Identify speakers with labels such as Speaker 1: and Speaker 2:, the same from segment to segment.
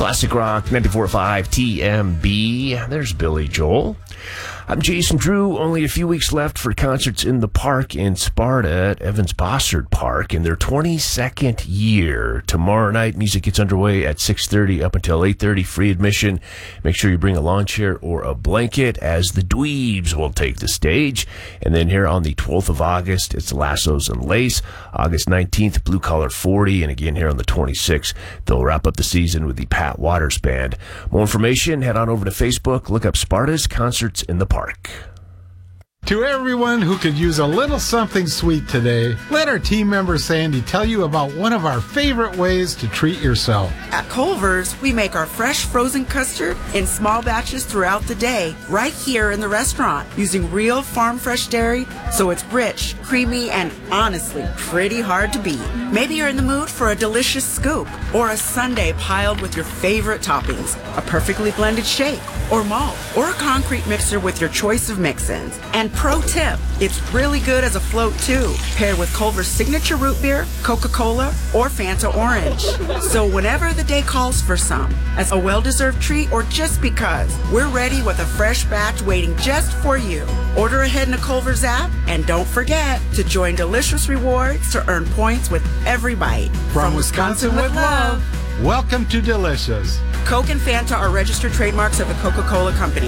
Speaker 1: Classic Rock 94.5 TMB. There's Billy Joel. I'm Jason Drew. Only a few weeks left for Concerts in the Park in Sparta at Evans Bossard Park in their 22nd year. Tomorrow night, music gets underway at 6:30 up until 8:30. Free admission. Make sure you bring a lawn chair or a blanket as the Dweebs will take the stage. And then here on the 12th of August, it's Lassos and Lace. August 19th, Blue Collar 40. And again here on the 26th, they'll wrap up the season with the Pat Waters Band. More information, head on over to Facebook. Look up Sparta's Concerts in the Park.
Speaker 2: To everyone who could use a little something sweet today, let our team member Sandy tell you about one of our favorite ways to treat yourself.
Speaker 3: At Culver's, we make our fresh frozen custard in small batches throughout the day, right here in the restaurant, using real farm fresh dairy, so it's rich, creamy, and honestly, pretty hard to beat. Maybe you're in the mood for a delicious scoop, or a sundae piled with your favorite toppings, a perfectly blended shake, or malt, or a concrete mixer with your choice of mix-ins. And pro tip, it's really good as a float too, paired with Culver's signature root beer, Coca-Cola, or Fanta Orange. So whenever the day calls for some, as a well-deserved treat or just because, we're ready with a fresh batch waiting just for you. Order ahead in the Culver's app, and don't forget to join Delicious Rewards to earn points with every bite.
Speaker 2: From Wisconsin with love, welcome to Delicious.
Speaker 3: Coke and Fanta are registered trademarks of the Coca-Cola Company.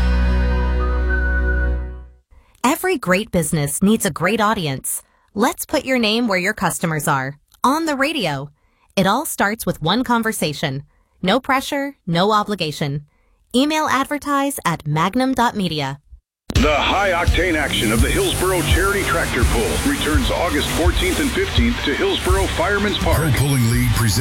Speaker 4: Every great business needs a great audience. Let's put your name where your customers are. On the radio. It all starts with one conversation. No pressure, no obligation. Email advertise at magnum.media.
Speaker 5: The high-octane action of the Hillsboro Charity Tractor Pull returns August 14th and 15th to Hillsboro Fireman's Park.
Speaker 6: Pro Pulling League presents